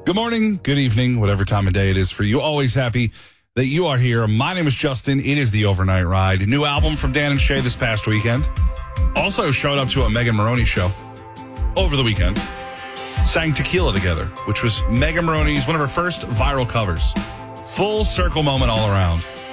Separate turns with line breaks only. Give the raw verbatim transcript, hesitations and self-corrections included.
Good morning, good evening, whatever time of day it is for you. Always happy that you are here. My name is Justin. It is the Overnight Ride. A new album from Dan and Shay this past weekend. Also showed up to a Megan Maroney show over the weekend. Sang Tequila together, which was Megan Maroney's, one of her first viral covers. Full circle moment all around.